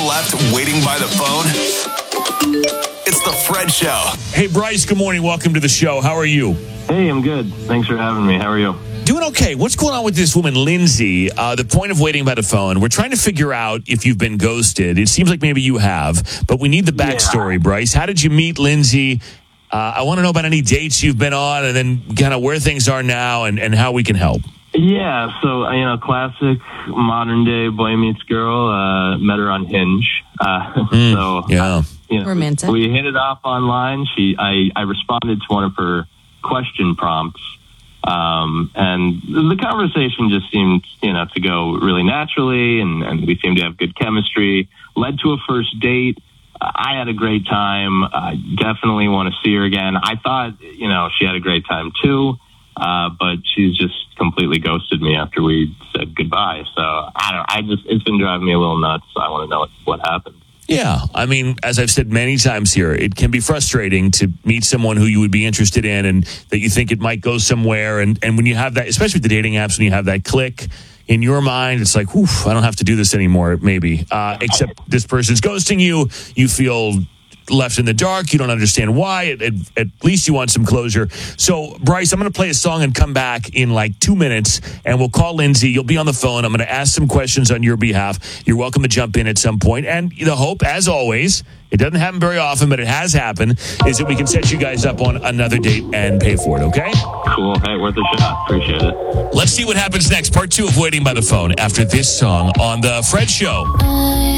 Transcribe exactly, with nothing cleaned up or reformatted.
left waiting by the phone? It's the Fred Show. Hey, Bryce, good morning. Welcome to the show. How are you? Hey, I'm good. Thanks for having me. How are you? Doing okay. What's going on with this woman, Lindsay? Uh, the point of waiting by the phone, we're trying to figure out if you've been ghosted. It seems like maybe you have, but we need the backstory, yeah. Bryce. How did you meet Lindsay? Uh, I want to know about any dates you've been on and then kind of where things are now and, and how we can help. Yeah, so, you know, classic modern day boy meets girl. Uh, met her on Hinge. Uh, mm, so, yeah. You know, Romantic. We hit it off online. She, I, I responded to one of her question prompts. Um, and the conversation just seemed, you know, to go really naturally, and, and we seemed to have good chemistry. Led to a first date. I had a great time. I definitely want to see her again. I thought, you know, she had a great time too, uh, but she's just completely ghosted me after we said goodbye. So I don't. I just it's been driving me a little nuts. I want to know what, what happened. Yeah, I mean, as I've said many times here, it can be frustrating to meet someone who you would be interested in and that you think it might go somewhere. And, and when you have that, especially with the dating apps, when you have that click in your mind, it's like, whew, I don't have to do this anymore, maybe. Uh, except this person's ghosting you. You feel left in the dark. You don't understand why. At, at, at least you want some closure. So, Bryce, I'm going to play a song and come back in like two minutes, and we'll call Lindsay. You'll be on the phone. I'm going to ask some questions on your behalf. You're welcome to jump in at some point. And the hope, as always, it doesn't happen very often, but it has happened, is that we can set you guys up on another date and pay for it, okay? Cool. Hey, worth a shot. Appreciate it. Let's see what happens next. Part two of Waiting by the Phone after this song on The Fred Show.